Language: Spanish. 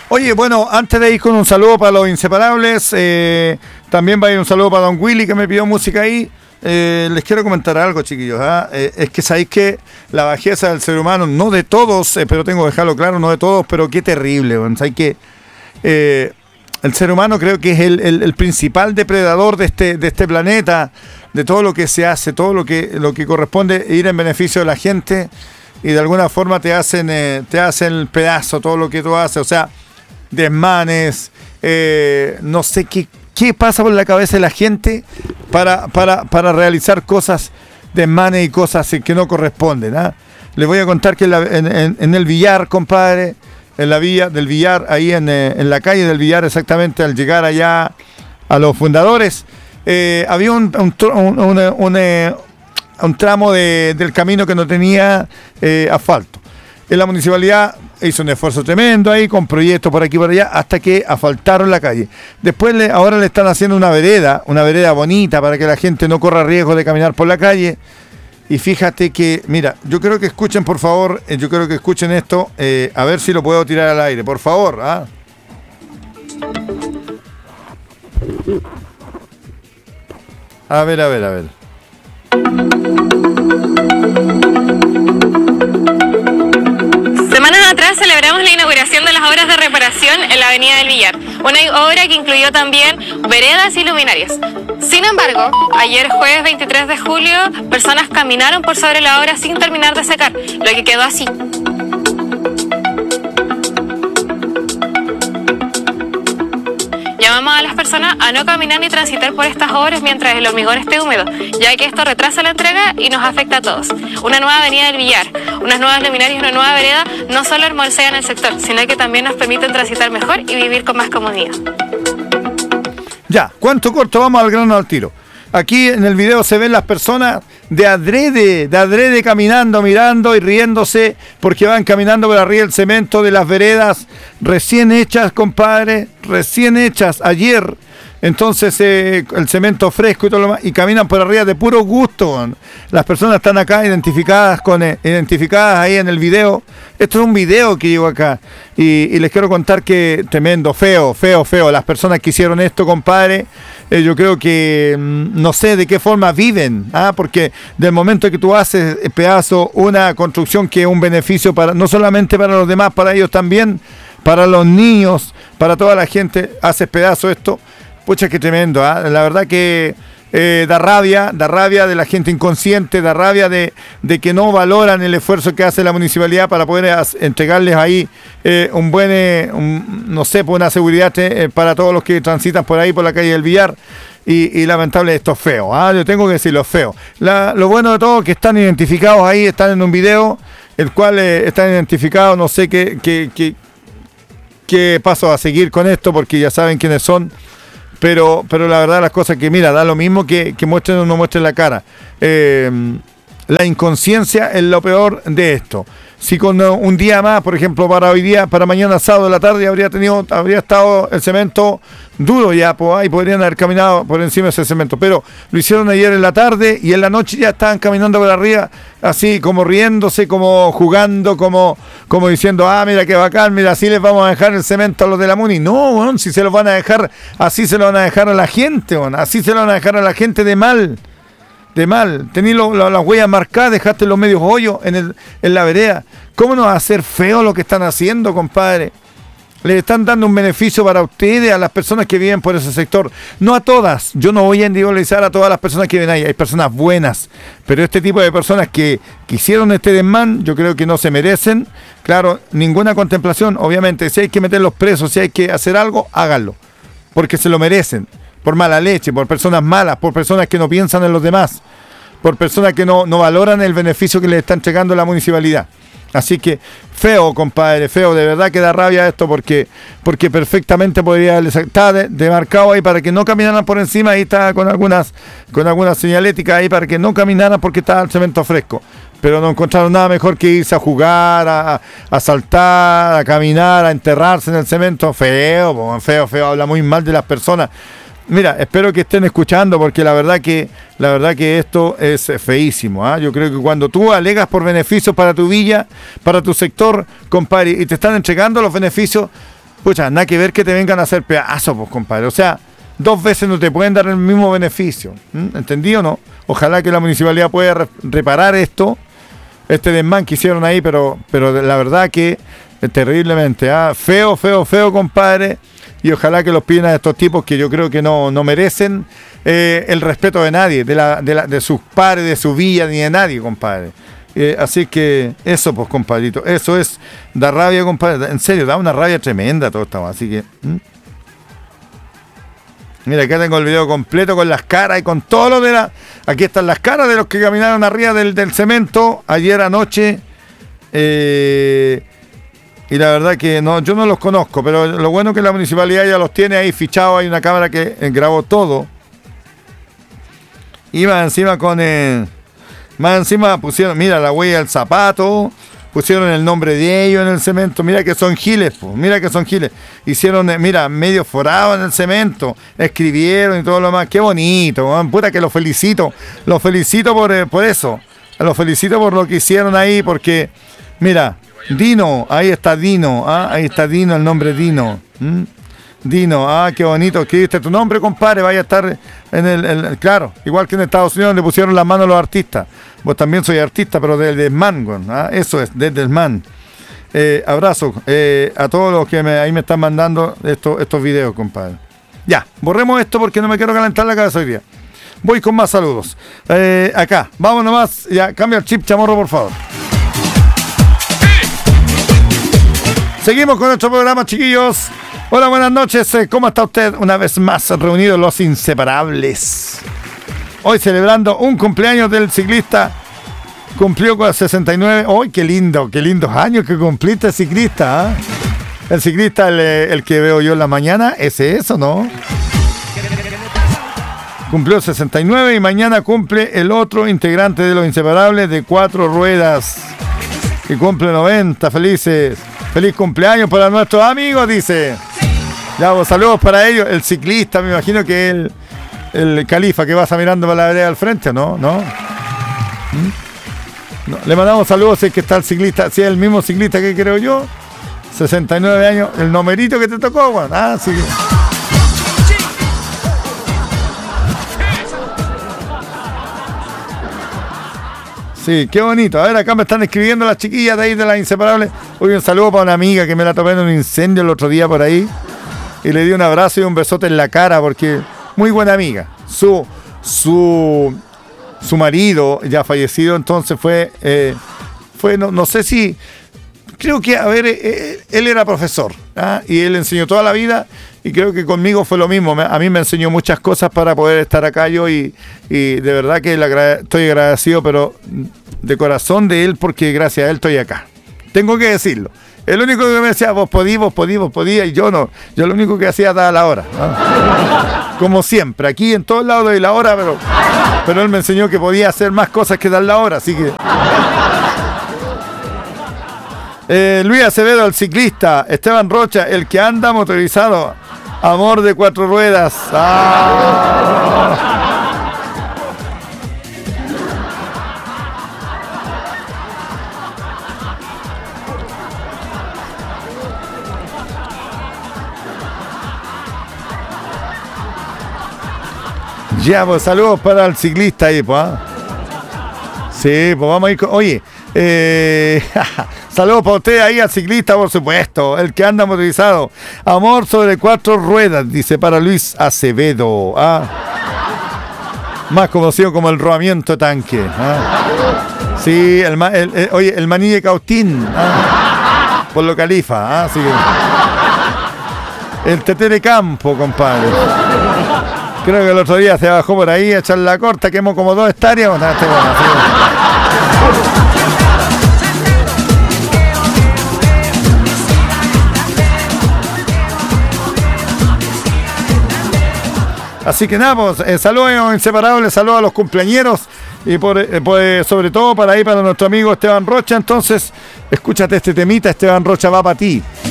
Oye, bueno, antes de ir con un saludo para los inseparables, también va a ir un saludo para Don Willy que me pidió música ahí. Les quiero comentar algo, chiquillos. Es que sabéis que la bajeza del ser humano, no de todos, pero tengo que dejarlo claro, no de todos, pero qué terrible. Sabéis que el ser humano creo que es el principal depredador de este planeta, de todo lo que se hace, todo lo que corresponde ir en beneficio de la gente, y de alguna forma te hacen el pedazo todo lo que tú haces, o sea, desmanes, no sé qué pasa por la cabeza de la gente para realizar cosas, desmanes y cosas que no corresponden. Les voy a contar que en el Villar, compadre, en la villa del Villar, ahí en la calle del Villar, exactamente al llegar allá a los fundadores, había un tramo del camino que no tenía asfalto. En la municipalidad hizo un esfuerzo tremendo ahí, con proyectos por aquí y por allá, hasta que asfaltaron la calle. Después ahora le están haciendo una vereda bonita para que la gente no corra riesgo de caminar por la calle. Y fíjate que, mira, yo creo que escuchen, por favor, esto, a ver si lo puedo tirar al aire, por favor. A ver. Semanas atrás celebramos la inauguración de las obras de reparación en la Avenida del Villar, una obra que incluyó también veredas y luminarias. Sin embargo, ayer jueves 23 de julio, personas caminaron por sobre la obra sin terminar de secar, lo que quedó así. Llamamos a las personas a no caminar ni transitar por estas obras mientras el hormigón esté húmedo, ya que esto retrasa la entrega y nos afecta a todos. Una nueva avenida del Villar, unas nuevas luminarias y una nueva vereda no solo hermosean el sector, sino que también nos permiten transitar mejor y vivir con más comodidad. Ya, ¿cuánto corto? Vamos al grano al tiro. Aquí en el video se ven las personas de adrede caminando, mirando y riéndose porque van caminando por arriba el cemento de las veredas recién hechas, compadre, recién hechas ayer. Entonces el cemento fresco y todo lo demás, y caminan por arriba de puro gusto. Las personas están acá identificadas ahí en el video. Esto es un video que llevo acá y les quiero contar que tremendo, feo. Las personas que hicieron esto, compadre, yo creo que no sé de qué forma viven, porque del momento que tú haces pedazo una construcción que es un beneficio para no solamente para los demás, para ellos también, para los niños, para toda la gente, haces pedazo esto. Pucha, qué tremendo, la verdad que da rabia de la gente inconsciente, da rabia de que no valoran el esfuerzo que hace la municipalidad para poder entregarles ahí una seguridad para todos los que transitan por ahí, por la calle del Villar. Y lamentable, esto es feo, yo tengo que decirlo, es feo. Lo bueno de todo es que están identificados ahí, están en un video, el cual están identificados, no sé qué paso a seguir con esto, porque ya saben quiénes son. Pero la verdad las cosas que, mira, da lo mismo que muestren o no muestren la cara. La inconsciencia es lo peor de esto. Si con un día más, por ejemplo, para mañana sábado de la tarde habría estado el cemento duro ya, pues ahí podrían haber caminado por encima de ese cemento, pero lo hicieron ayer en la tarde y en la noche ya estaban caminando por arriba, así como riéndose, como jugando, como diciendo, mira qué bacán, mira, así les vamos a dejar el cemento a los de la Muni. No, bueno, si se los van a dejar, así se lo van a dejar a la gente, bueno, así se lo van a dejar a la gente de mal. Tení las huellas marcadas, dejaste los medios hoyos en la vereda. ¿Cómo no va a ser feo lo que están haciendo, compadre? Les están dando un beneficio para ustedes, a las personas que viven por ese sector. No a todas, yo no voy a individualizar a todas las personas que viven ahí. Hay personas buenas, pero este tipo de personas que hicieron este desmán, yo creo que no se merecen. Claro, ninguna contemplación, obviamente. Si hay que meterlos presos, si hay que hacer algo, háganlo, porque se lo merecen. Por mala leche, por personas malas, por personas que no piensan en los demás, por personas que no valoran el beneficio que les está entregando la municipalidad. Así que feo, compadre, feo, de verdad que da rabia esto porque perfectamente podría estar demarcado ahí para que no caminaran por encima. Ahí está con algunas señaléticas ahí para que no caminaran porque estaba el cemento fresco. Pero no encontraron nada mejor que irse a jugar, a saltar, a caminar, a enterrarse en el cemento. Feo, habla muy mal de las personas. Mira, espero que estén escuchando porque la verdad que esto es feísimo. Yo creo que cuando tú alegas por beneficios para tu villa, para tu sector, compadre, y te están entregando los beneficios, pucha, nada que ver que te vengan a hacer pedazos, pues, compadre. O sea, 2 veces no te pueden dar el mismo beneficio. ¿Entendí o no? Ojalá que la municipalidad pueda reparar este desmán que hicieron ahí, pero la verdad que terriblemente. Feo, compadre. Y ojalá que los piden a estos tipos que yo creo que no merecen el respeto de nadie, de sus padres, de su villa, ni de nadie, compadre. Así que eso, pues, compadrito, eso es, da rabia, compadre. En serio, da una rabia tremenda todo esto. Así que... Mira, acá tengo el video completo con las caras y con todo lo de la... Aquí están las caras de los que caminaron arriba del cemento ayer anoche. Y la verdad que no, yo no los conozco, pero lo bueno es que la municipalidad ya los tiene ahí fichados. Hay una cámara que grabó todo. Y más encima pusieron, mira, la huella del zapato. Pusieron el nombre de ellos en el cemento. Mira que son giles, pues. Mira que son giles. Hicieron, mira, medio forado en el cemento. Escribieron y todo lo demás. Qué bonito, man. Puta que los felicito. Los felicito por eso. Los felicito por lo que hicieron ahí, porque, mira, Dino, ahí está Dino. Ahí está Dino, el nombre Dino. Dino, qué bonito. Escribiste tu nombre, compadre. Vaya a estar en el claro, igual que en Estados Unidos le pusieron las manos a los artistas. Vos también soy artista, pero del desmán, eso es, del desmán. Abrazo a todos los que ahí me están mandando estos videos, compadre. Ya, borremos esto porque no me quiero calentar la cabeza hoy día. Voy con más saludos. Acá, vamos nomás. Ya, cambia el chip, chamorro, por favor. Seguimos con nuestro programa, chiquillos. Hola, buenas noches. ¿Cómo está usted? Una vez más reunidos los inseparables. Hoy celebrando un cumpleaños del ciclista. Cumplió con 69. ¡Ay, qué lindo! ¡Qué lindos años que cumpliste el ciclista! El ciclista, el que veo yo en la mañana, ese es, ¿o no? Cumplió 69 y mañana cumple el otro integrante de los inseparables de 4 ruedas. Y cumple 90. Felices. Feliz cumpleaños para nuestros amigos, dice. Ya, pues, saludos para ellos. El ciclista, me imagino que el califa que pasa mirando para la vereda al frente, ¿no? ¿No? No. Le mandamos saludos, es que está el ciclista, si es el mismo ciclista que creo yo. 69 años, el numerito que te tocó, bueno. Sí. Sí, qué bonito. A ver, acá me están escribiendo las chiquillas de ahí de las inseparables. Hoy un saludo para una amiga que me la topé en un incendio el otro día por ahí. Y le di un abrazo y un besote en la cara porque muy buena amiga. Su marido ya fallecido, entonces fue no sé si, creo que, a ver, él era profesor, y él enseñó toda la vida y creo que conmigo fue lo mismo. A mí me enseñó muchas cosas para poder estar acá yo y de verdad que estoy agradecido, pero de corazón de él, porque gracias a él estoy acá. Tengo que decirlo. El único que me decía, vos podías, y yo no. Yo lo único que hacía era dar la hora. Como siempre, aquí en todos lados doy la hora, pero él me enseñó que podía hacer más cosas que dar la hora, así que... Luis Acevedo, el ciclista. Esteban Rocha, el que anda motorizado. Amor de 4 ruedas. Ya, pues saludos para el ciclista ahí, pues. Sí, pues vamos a ir con... Oye, saludos para usted ahí al ciclista, por supuesto, el que anda motorizado. Amor sobre 4 ruedas, dice para Luis Acevedo. Más conocido como el rodamiento de tanque. Sí, oye, el maní de Cautín. Por lo califa. Así que... El teté de campo, compadre. Creo que el otro día se bajó por ahí a echar la corta, quemó como 2 hectáreas. Así que nada, pues, saludos a los inseparables, saludos a los cumpleañeros y sobre todo para nuestro amigo Esteban Rocha. Entonces, escúchate este temita, Esteban Rocha va para ti.